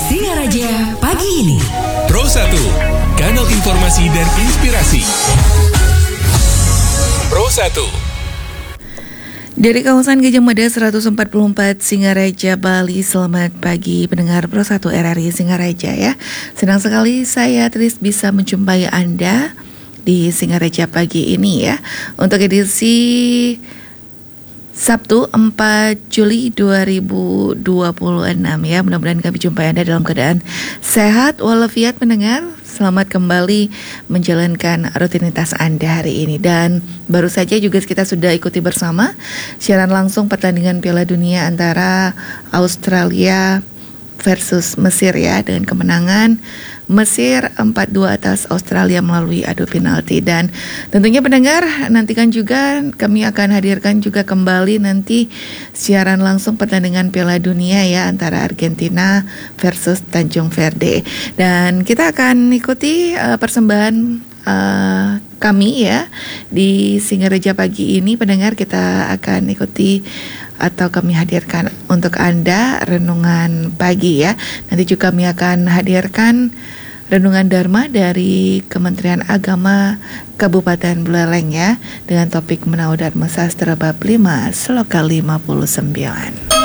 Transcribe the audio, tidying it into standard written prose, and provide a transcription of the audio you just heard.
Singaraja pagi ini. Pro 1, kanal informasi dan inspirasi. Pro 1. Dari kawasan Gajah Mada 144 Singaraja, Bali. Selamat pagi pendengar Pro 1 RRI Singaraja ya. Senang sekali saya Tris bisa menjumpai Anda di Singaraja pagi ini ya. Untuk edisi Sabtu 4 Juli 2026 ya. Mudah-mudahan kami jumpai Anda dalam keadaan sehat walafiat pendengar. Selamat kembali menjalankan rutinitas Anda hari ini. Dan baru saja juga kita sudah ikuti bersama siaran langsung pertandingan Piala Dunia antara Australia versus Mesir ya, dengan kemenangan Mesir 4-2 atas Australia melalui adu penalti. Dan tentunya pendengar, nantikan juga kami akan hadirkan juga kembali nanti siaran langsung pertandingan Piala Dunia ya antara Argentina versus Tanjung Verde. Dan kita akan ikuti persembahan kami ya di Singaraja pagi ini. Pendengar, kita akan ikuti atau kami hadirkan untuk Anda renungan pagi ya. Nanti juga kami akan hadirkan renungan Dharma dari Kementerian Agama Kabupaten Buleleng ya, dengan topik Menau Dharma Sastra bab 5 Sloka 59.